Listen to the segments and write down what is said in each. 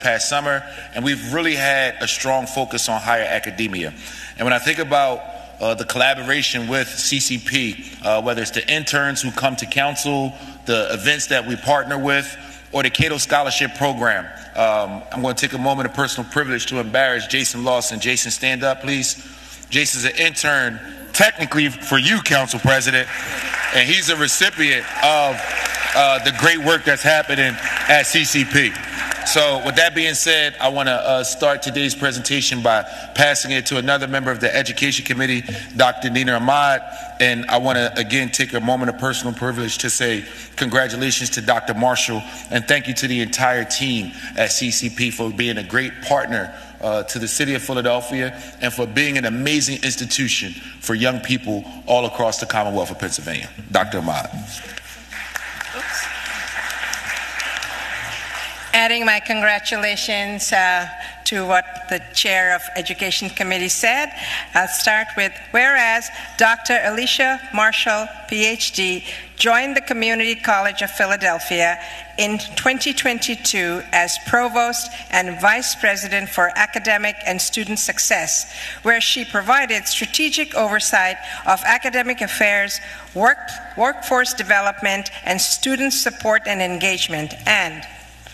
past summer, and we've really had a strong focus on higher academia. And when I think about the collaboration with CCP, whether it's the interns who come to council, the events that we partner with, or the Cato Scholarship Program, I'm going to take a moment of personal privilege to embarrass Jason Lawson. Jason, stand up, please. Jason's an intern, technically for you, Council President, and he's a recipient of the great work that's happening at CCP. So with that being said, I want to start today's presentation by passing it to another member of the Education Committee, Dr. Nina Ahmad. And I want to again take a moment of personal privilege to say congratulations to Dr. Marshall and thank you to the entire team at CCP for being a great partner to the city of Philadelphia and for being an amazing institution for young people all across the Commonwealth of Pennsylvania. Dr. Ahmad. Adding my congratulations to what the chair of Education Committee said, I'll start with, whereas Dr. Alicia Marshall, PhD, joined the Community College of Philadelphia in 2022 as Provost and Vice President for Academic and Student Success, where she provided strategic oversight of academic affairs, workforce development, and student support and engagement, and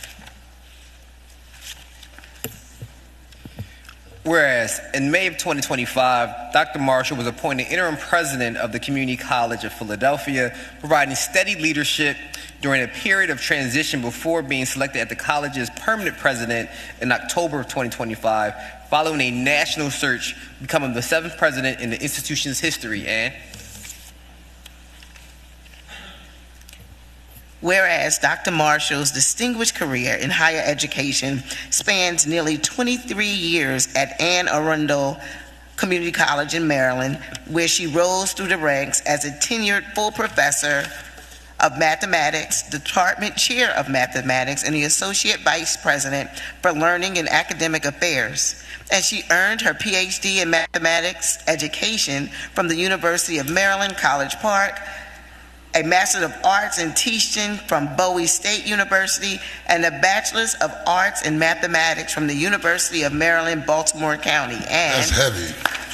whereas, in May of 2025, Dr. Marshall was appointed interim president of the Community College of Philadelphia, providing steady leadership during a period of transition before being selected as the college's permanent president in October of 2025, following a national search, becoming the 7th president in the institution's history. And whereas Dr. Marshall's distinguished career in higher education spans nearly 23 years at Anne Arundel Community College in Maryland, where she rose through the ranks as a tenured full professor of mathematics, department chair of mathematics, and the associate vice president for learning and academic affairs. And she earned her PhD in mathematics education from the University of Maryland, College Park, a Master of Arts in Teaching from Bowie State University, and a Bachelor's of Arts in Mathematics from the University of Maryland, Baltimore County. And that's heavy.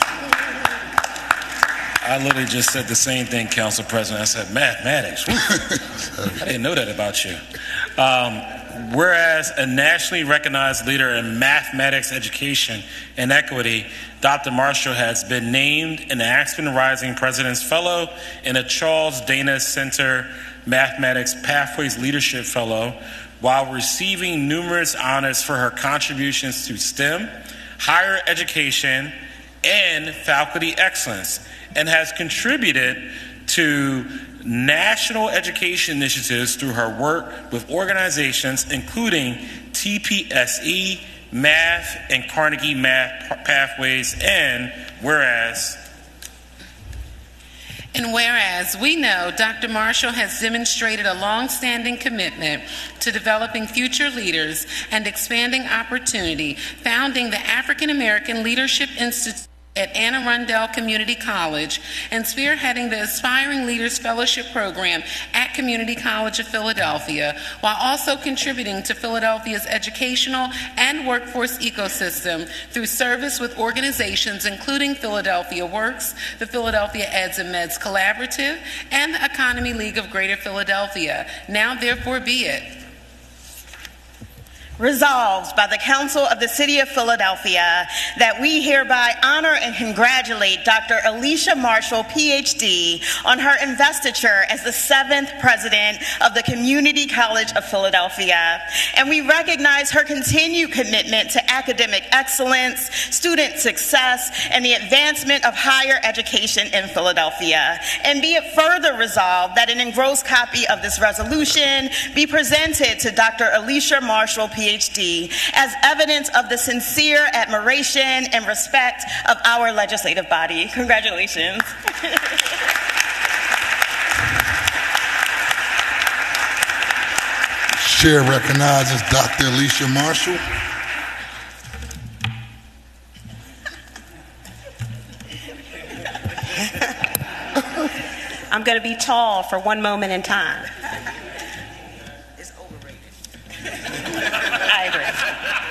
I literally just said the same thing, Council President. I said mathematics. I didn't know that about you. Whereas a nationally recognized leader in mathematics education and equity, Dr. Marshall has been named an Aspen Rising President's Fellow and a Charles Dana Center Mathematics Pathways Leadership Fellow, while receiving numerous honors for her contributions to STEM, higher education, and faculty excellence, and has contributed to national education initiatives through her work with organizations including TPSE, Math, and Carnegie Math Pathways, and whereas we know Dr. Marshall has demonstrated a long-standing commitment to developing future leaders and expanding opportunity, founding the African American Leadership Institute at Anne Arundel Community College, and spearheading the Aspiring Leaders Fellowship Program at Community College of Philadelphia, while also contributing to Philadelphia's educational and workforce ecosystem through service with organizations including Philadelphia Works, the Philadelphia Eds and Meds Collaborative, and the Economy League of Greater Philadelphia. Now therefore be it. Resolved by the Council of the City of Philadelphia that we hereby honor and congratulate Dr. Alicia Marshall, PhD, on her investiture as the 7th President of the Community College of Philadelphia. And we recognize her continued commitment to academic excellence, student success, and the advancement of higher education in Philadelphia. And be it further resolved that an engrossed copy of this resolution be presented to Dr. Alicia Marshall, PhD, as evidence of the sincere admiration and respect of our legislative body. Congratulations. Chair recognizes Dr. Alicia Marshall. I'm going to be tall for one moment in time.